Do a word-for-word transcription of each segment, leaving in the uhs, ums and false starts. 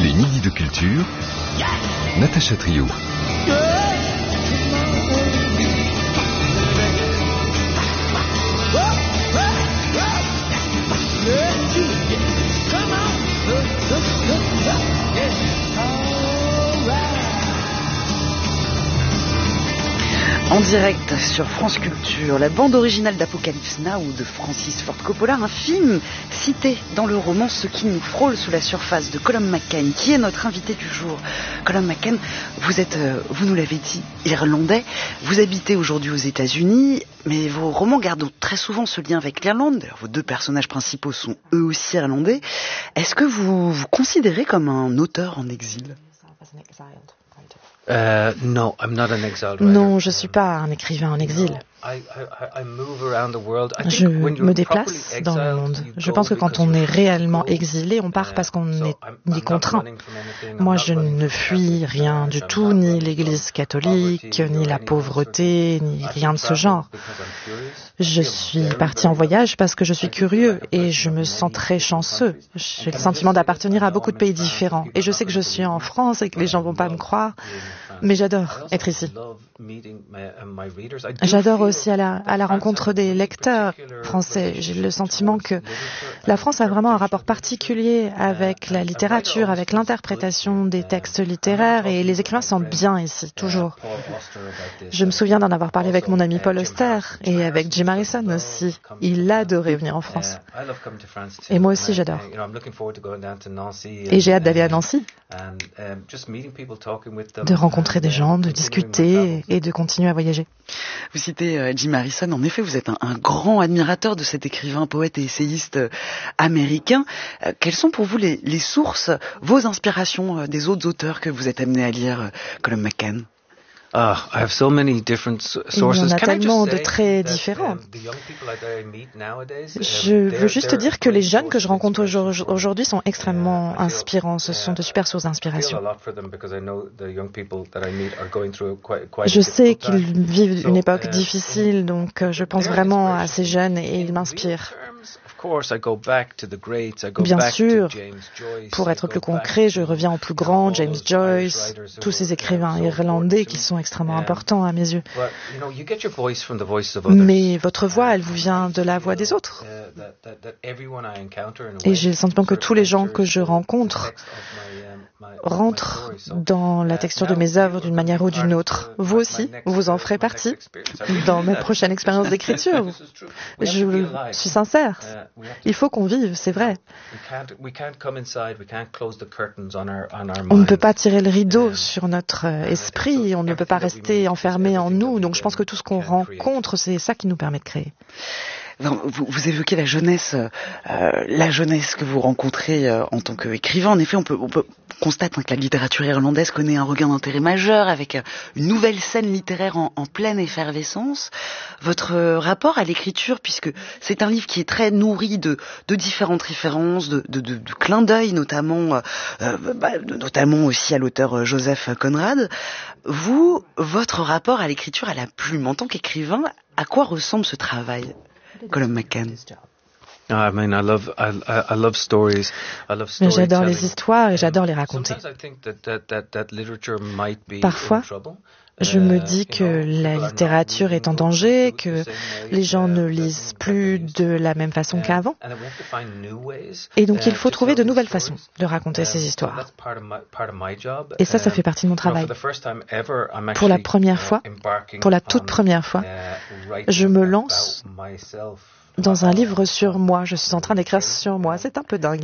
Les midis de culture, Natacha Trio. En direct sur France Culture, la bande originale d'Apocalypse Now de Francis Ford Coppola, un film cité dans le roman Ce qui nous frôle sous la surface de Colum McCann, qui est notre invité du jour. Colum McCann, vous êtes, vous nous l'avez dit, irlandais, vous habitez aujourd'hui aux États-Unis, mais vos romans gardent très souvent ce lien avec l'Irlande. D'ailleurs, vos deux personnages principaux sont eux aussi irlandais. Est-ce que vous vous considérez comme un auteur en exil ? Uh, no, I'm not an exiled writer. Non, je ne suis pas un écrivain en exil. Je me déplace dans le monde. Je pense que quand on est réellement exilé, on part parce qu'on est y contraint. Moi, je ne fuis rien du tout, ni l'Église catholique, ni la pauvreté, ni rien de ce genre. Je suis parti en voyage parce que je suis curieux et je me sens très chanceux. J'ai le sentiment d'appartenir à beaucoup de pays différents. Et je sais que je suis en France et que les gens ne vont pas me croire, mais j'adore être ici. J'adore aussi à la, à la rencontre des lecteurs français. J'ai le sentiment que la France a vraiment un rapport particulier avec la littérature, avec l'interprétation des textes littéraires, et les écrivains sont bien ici, toujours. Je me souviens d'en avoir parlé avec mon ami Paul Auster et avec Jim Harrison aussi. Il adorait venir en France. Et moi aussi, j'adore. Et j'ai hâte d'aller à Nancy, de rencontrer des gens, de discuter et de continuer à voyager. Vous citez euh, Jim Harrison. En effet, vous êtes un, un grand admirateur de cet écrivain, poète et essayiste euh, américain. Euh, quelles sont pour vous les, les sources, vos inspirations euh, des autres auteurs que vous êtes amenés à lire, euh, Colum McCann? Ah, I have so many different sources. Il y en a tellement de très différents. Je veux juste dire que les jeunes que je rencontre aujourd'hui sont extrêmement inspirants. Ce sont de super sources d'inspiration. Je sais qu'ils vivent une époque difficile, donc je pense vraiment à ces jeunes et ils m'inspirent. Bien sûr, pour être plus concret, je reviens au plus grand, James Joyce, tous ces écrivains irlandais qui sont extrêmement importants à mes yeux. Mais votre voix, elle vous vient de la voix des autres. Et j'ai le sentiment que tous les gens que je rencontre rentrent dans la texture de mes œuvres d'une manière ou d'une autre. Vous aussi, vous en ferez partie dans ma prochaine expérience d'écriture. Je suis sincère. Il faut qu'on vive, c'est vrai. On ne peut pas tirer le rideau sur notre esprit, on ne peut pas rester enfermé en nous. Donc je pense que tout ce qu'on rencontre, c'est ça qui nous permet de créer. Vous, vous évoquez la jeunesse, euh, la jeunesse que vous rencontrez euh, en tant qu'écrivain. En effet, on peut, on peut constate hein, que la littérature irlandaise connaît un regain d'intérêt majeur avec euh, une nouvelle scène littéraire en, en pleine effervescence. Votre euh, rapport à l'écriture, puisque c'est un livre qui est très nourri de, de différentes références, de, de, de, de clins d'œil, notamment, euh, bah, notamment aussi à l'auteur euh, Joseph Conrad. Vous, votre rapport à l'écriture, à la plume, en tant qu'écrivain, à quoi ressemble ce travail? Colum McCann. I mean, I love, I, I love stories. I love Mais j'adore les histoires et j'adore les raconter. Parfois, je me dis que la littérature est en danger, que les gens ne lisent plus de la même façon qu'avant. Et donc, il faut trouver de nouvelles façons de raconter ces histoires. Et ça, ça fait partie de mon travail. Pour la première fois, pour la toute première fois, je me lance dans un livre sur moi. Je suis en train d'écrire sur moi. C'est un peu dingue.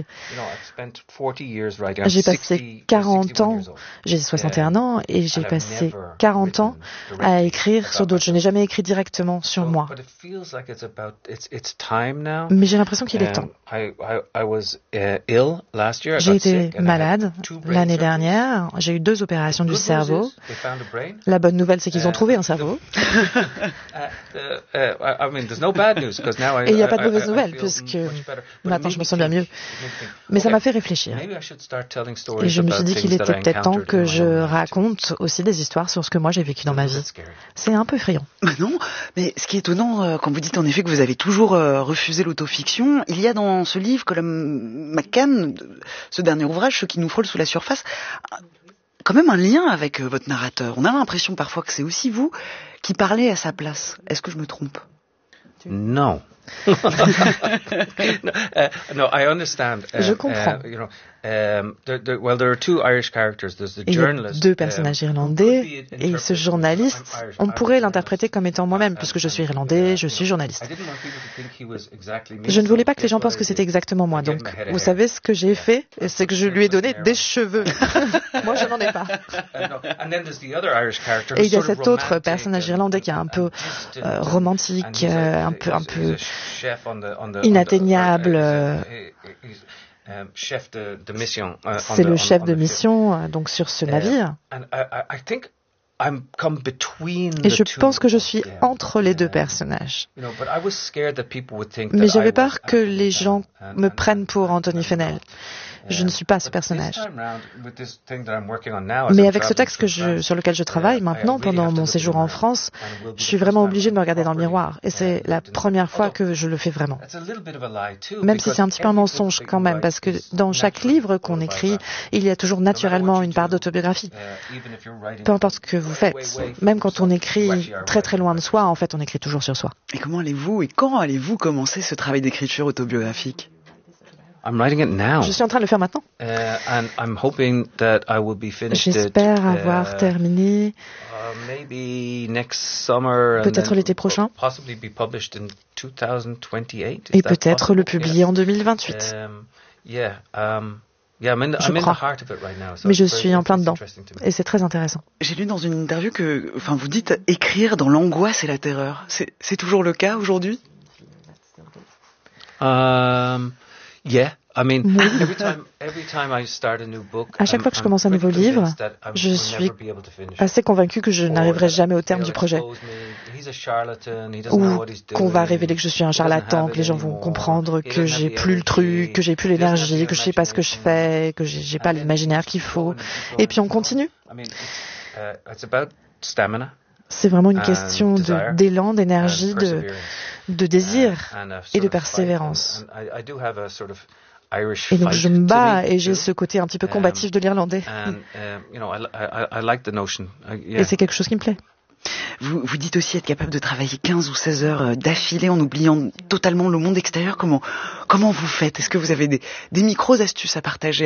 J'ai passé quarante ans, j'ai soixante et un ans, et j'ai passé quarante ans à écrire sur d'autres. Je n'ai jamais écrit directement sur moi. Mais j'ai l'impression qu'il est temps. J'ai été malade l'année dernière. J'ai eu deux opérations du cerveau. La bonne nouvelle, c'est qu'ils ont trouvé un cerveau. Et il n'y a pas de mauvaise nouvelle, puisque maintenant je me sens bien mieux. Mais ça m'a fait réfléchir. Et je me suis dit qu'il était peut-être temps que je raconte aussi des histoires sur ce que moi j'ai vécu dans ma vie. C'est un peu effrayant. Non, mais ce qui est étonnant, quand vous dites en effet que vous avez toujours refusé l'autofiction, il y a dans ce livre, Colum McCann, ce dernier ouvrage, Ce qui nous frôle sous la surface, quand même un lien avec votre narrateur. On a l'impression parfois que c'est aussi vous qui parlez à sa place. Est-ce que je me trompe? Non. no, uh, no, I understand. Uh, Je comprends. Uh, you know, um, there, there, well, there are two Irish characters. There's the journalist. Il y a deux personnages irlandais et ce journaliste, on pourrait l'interpréter comme étant moi-même, puisque je suis irlandais, je suis journaliste. Je ne voulais pas que les gens pensent que c'était exactement moi. Donc, vous savez ce que j'ai fait, c'est que je lui ai donné des cheveux. Moi, je n'en ai pas. Et il y a cet autre personnage irlandais qui est un peu euh, romantique, euh, un peu, un peu inatteignable. C'est le chef de mission donc sur ce navire. Et je pense que je suis entre les deux personnages. Mais j'avais peur que les gens me prennent pour Anthony Fennell. Je ne suis pas ce personnage. Mais avec ce texte que je, sur lequel je travaille maintenant, pendant mon séjour en France, je suis vraiment obligée de me regarder dans le miroir. Et c'est la première fois que je le fais vraiment. Même si c'est un petit peu un mensonge quand même, parce que dans chaque livre qu'on écrit, il y a toujours naturellement une part d'autobiographie. Peu importe ce que vous faites. Même quand on écrit très très loin de soi, en fait, on écrit toujours sur soi. Et comment allez-vous et quand allez-vous commencer ce travail d'écriture autobiographique? I'm writing it now. Je suis en train de le faire maintenant. Uh, and I'm hoping that I will be finished. J'espère avoir uh, terminé. Uh, maybe next summer. Peut-être l'été prochain. Possibly be published in twenty twenty-eight. Et peut-être le publier en deux mille vingt-huit. Um, yeah. Um, Yeah, I'm in the, je I'm in crois. the heart of it right now, so mais je suis en plein dedans. Et c'est très intéressant. J'ai lu dans une interview que, enfin, vous dites écrire dans l'angoisse et la terreur. C'est, c'est toujours le cas aujourd'hui? Um, yeah. I mean, oui. every time, every time I start a new book, à chaque fois que je commence un nouveau livre, je suis assez convaincu que je n'arriverai jamais au terme du projet. Ou qu'on va révéler que je suis un charlatan, que les gens vont comprendre que j'ai plus le truc, que j'ai plus l'énergie, que je sais pas ce que je fais, que j'ai, j'ai pas l'imaginaire qu'il faut. Et puis on continue. C'est vraiment une question de, d'élan, d'énergie, de, de désir et de persévérance. Et donc je me bats et j'ai ce côté un petit peu combatif de l'irlandais. Et c'est quelque chose qui me plaît. Vous, vous dites aussi être capable de travailler quinze ou seize heures d'affilée en oubliant totalement le monde extérieur. Comment, comment vous faites? Est-ce que vous avez des, des micros astuces à partager